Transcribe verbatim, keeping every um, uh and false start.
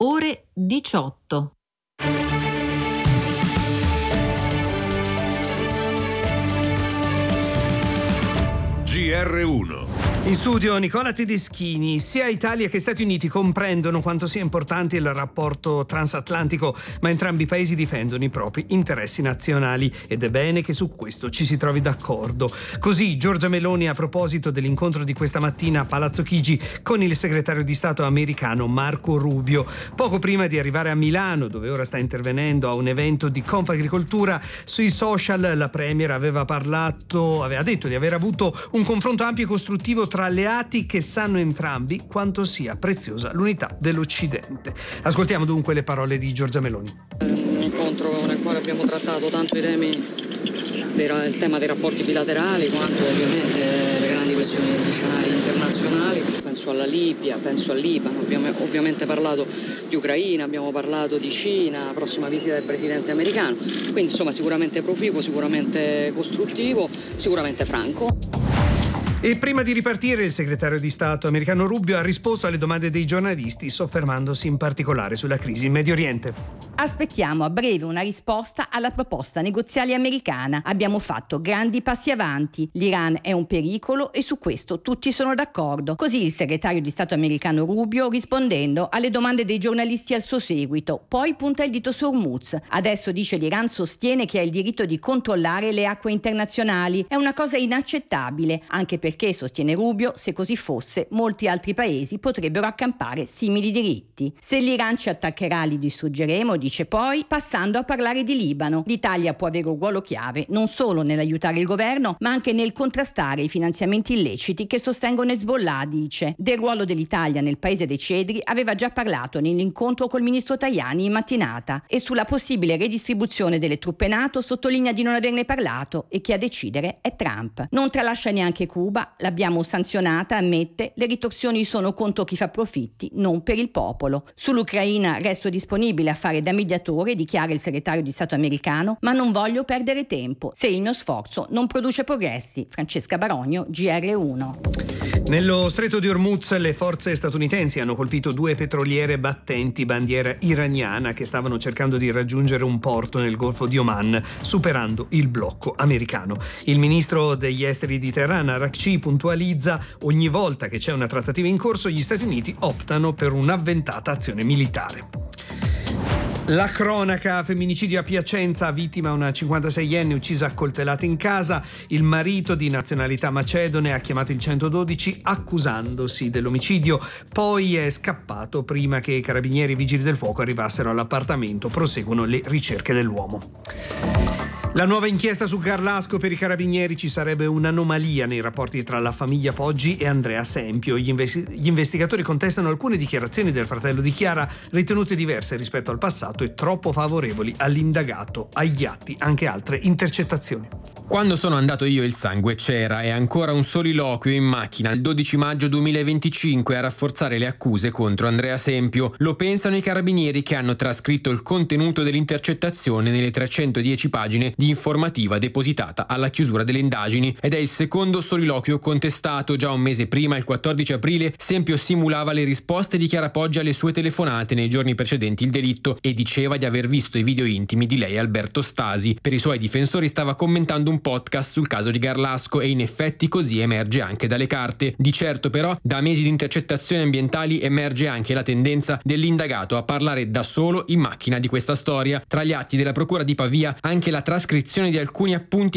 ore diciotto. G R uno. In studio Nicola Tedeschini. Sia Italia che Stati Uniti comprendono quanto sia importante il rapporto transatlantico, ma entrambi i paesi difendono i propri interessi nazionali ed è bene che su questo ci si trovi d'accordo. Così Giorgia Meloni, a proposito dell'incontro di questa mattina a Palazzo Chigi con il segretario di Stato americano Marco Rubio. Poco prima di arrivare a Milano, dove ora sta intervenendo a un evento di Confagricoltura, sui social la Premier aveva parlato, aveva detto di aver avuto un confronto ampio e costruttivo tra alleati che sanno entrambi quanto sia preziosa l'unità dell'Occidente. Ascoltiamo dunque le parole di Giorgia Meloni. Un incontro nel quale abbiamo trattato tanto i temi, il tema dei rapporti bilaterali, quanto ovviamente le grandi questioni degli scenari internazionali. Penso alla Libia, penso al Libano, abbiamo ovviamente parlato di Ucraina, abbiamo parlato di Cina, la prossima visita del presidente americano. Quindi insomma sicuramente proficuo, sicuramente costruttivo, sicuramente franco. E prima di ripartire il segretario di Stato americano Rubio ha risposto alle domande dei giornalisti, soffermandosi in particolare sulla crisi in Medio Oriente. Aspettiamo a breve una risposta alla proposta negoziale americana. Abbiamo fatto grandi passi avanti. L'Iran è un pericolo e su questo tutti sono d'accordo. Così il segretario di Stato americano Rubio, rispondendo alle domande dei giornalisti al suo seguito. Poi punta il dito su Hormuz. Adesso dice l'Iran sostiene che ha il diritto di controllare le acque internazionali. È una cosa inaccettabile, anche perché Perché, sostiene Rubio, se così fosse, molti altri paesi potrebbero accampare simili diritti. Se l'Iran ci attaccherà, li distruggeremo, dice poi, passando a parlare di Libano. L'Italia può avere un ruolo chiave, non solo nell'aiutare il governo, ma anche nel contrastare i finanziamenti illeciti che sostengono Hezbollah, dice. Del ruolo dell'Italia nel paese dei cedri aveva già parlato nell'incontro col ministro Tajani in mattinata e sulla possibile redistribuzione delle truppe NATO sottolinea di non averne parlato e che a decidere è Trump. Non tralascia neanche Cuba. L'abbiamo sanzionata, ammette, le ritorsioni sono contro chi fa profitti, non per il popolo. Sull'Ucraina resto disponibile a fare da mediatore, dichiara il segretario di Stato americano, ma non voglio perdere tempo se il mio sforzo non produce progressi. Francesca Barogno, G R uno. Nello stretto di Hormuz le forze statunitensi hanno colpito due petroliere battenti bandiera iraniana che stavano cercando di raggiungere un porto nel Golfo di Oman, superando il blocco americano. Il ministro degli esteri di Teheran, Arakci, puntualizza: ogni volta che c'è una trattativa in corso gli Stati Uniti optano per un'avventata azione militare. La cronaca: femminicidio a Piacenza, vittima una cinquantaseienne uccisa a coltellate in casa. Il marito, di nazionalità macedone, ha chiamato il centododici accusandosi dell'omicidio, poi è scappato prima che i carabinieri e i vigili del fuoco arrivassero all'appartamento. Proseguono le ricerche dell'uomo. La nuova inchiesta su Garlasco: per i carabinieri ci sarebbe un'anomalia nei rapporti tra la famiglia Poggi e Andrea Sempio. Gli, investi- gli investigatori contestano alcune dichiarazioni del fratello di Chiara, ritenute diverse rispetto al passato e troppo favorevoli all'indagato. Agli atti anche altre intercettazioni. Quando sono andato io il sangue c'era, è ancora un soliloquio in macchina il dodici maggio duemilaventicinque a rafforzare le accuse contro Andrea Sempio. Lo pensano i carabinieri che hanno trascritto il contenuto dell'intercettazione nelle trecentodieci pagine di informativa depositata alla chiusura delle indagini, ed è il secondo soliloquio contestato. Già un mese prima, il quattordici aprile, Sempio simulava le risposte di Chiara Poggi alle sue telefonate nei giorni precedenti il delitto e diceva di aver visto i video intimi di lei e Alberto Stasi. Per i suoi difensori stava commentando un podcast sul caso di Garlasco e in effetti così emerge anche dalle carte. Di certo però da mesi di intercettazioni ambientali emerge anche la tendenza dell'indagato a parlare da solo in macchina di questa storia. Tra gli atti della procura di Pavia anche la trascrizione di alcuni appunti